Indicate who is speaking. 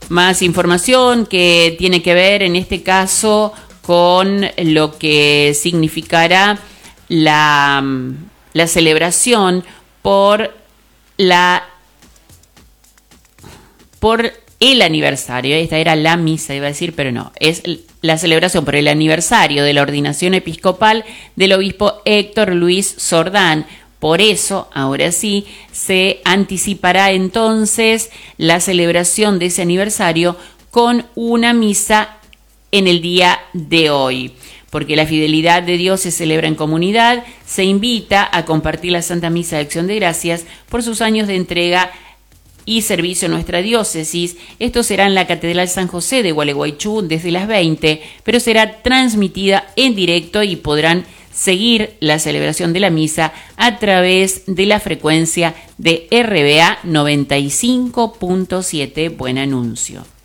Speaker 1: Más información que tiene que ver en este caso con lo que significará la celebración por el aniversario. Esta era la misa, iba a decir, pero no. Es la celebración por el aniversario de la ordenación episcopal del obispo Héctor Luis Sordán. Por eso, ahora sí, se anticipará entonces la celebración de ese aniversario con una misa en el día de hoy. Porque la fidelidad de Dios se celebra en comunidad, se invita a compartir la Santa Misa de Acción de Gracias por sus años de entrega y servicio a nuestra diócesis. Esto será en la Catedral San José de Gualeguaychú desde las 20, pero será transmitida en directo y podrán seguir la celebración de la misa a través de la frecuencia de RBA 95.7. Buen anuncio.